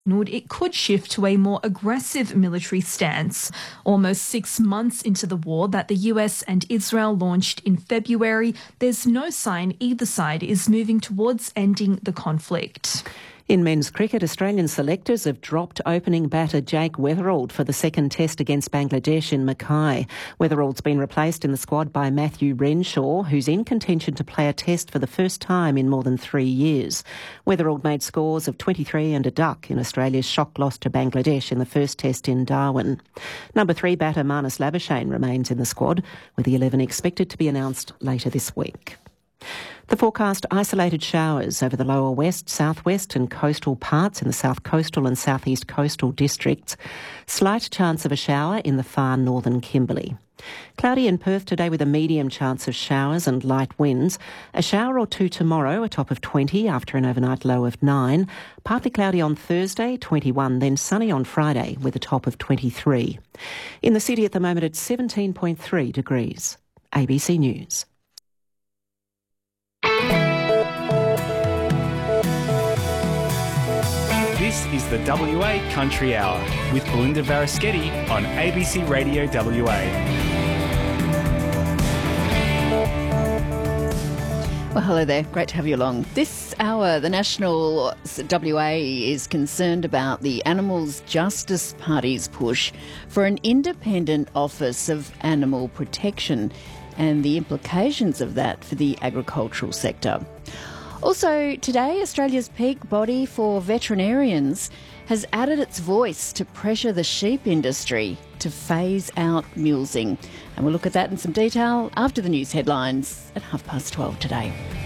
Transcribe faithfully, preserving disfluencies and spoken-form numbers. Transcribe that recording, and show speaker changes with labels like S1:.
S1: it could shift to a more aggressive military stance. Almost six months into the war that the U S and Israel launched in February, there's no sign either side is moving towards ending the conflict.
S2: In men's cricket, Australian selectors have dropped opening batter Jake Weatherald for the second test against Bangladesh in Mackay. Weatherald's been replaced in the squad by Matthew Renshaw, who's in contention to play a test for the first time in more than three years. Weatherald made scores of twenty-three and a duck in Australia's shock loss to Bangladesh in the first test in Darwin. Number three batter Marnus Labuschagne remains in the squad, with the eleven expected to be announced later this week. The forecast: isolated showers over the lower west, southwest and coastal parts in the south coastal and southeast coastal districts. Slight chance of a shower in the far northern Kimberley. Cloudy in Perth today with a medium chance of showers and light winds. A shower or two tomorrow, a top of twenty after an overnight low of nine. Partly cloudy on Thursday, twenty-one, then sunny on Friday with a top of twenty-three. In the city at the moment it's seventeen point three degrees. A B C News.
S3: This is the W A Country Hour with Belinda Varaschetti on A B C Radio W A.
S4: Well, hello there. Great to have you along. This hour, the National W A is concerned about the Animals Justice Party's push for an independent Office of Animal Protection and the implications of that for the agricultural sector. Also today, Australia's peak body for veterinarians has added its voice to pressure the sheep industry to phase out mulesing. And we'll look at that in some detail after the news headlines at half past twelve today.